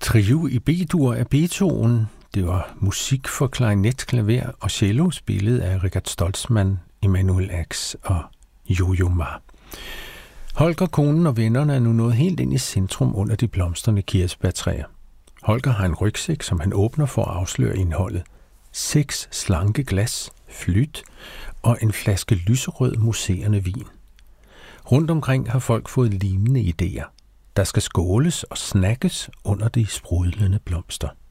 Trio i B-dur af Beethoven. Det var musik for klarinet, klaver og cello, spillet af Richard Stoltzmann, Emanuel Ax og Yo-Yo Ma. Holger, konen og vennerne er nu nået helt ind i centrum under de blomstrende kirsebærtræer. Holger har en rygsæk, som han åbner for at afsløre indholdet. 6 slanke glas, flyt og en flaske lyserød mousserende vin. Rundt omkring har folk fået lignende idéer. Der skal skåles og snakkes under de sprudlende blomster.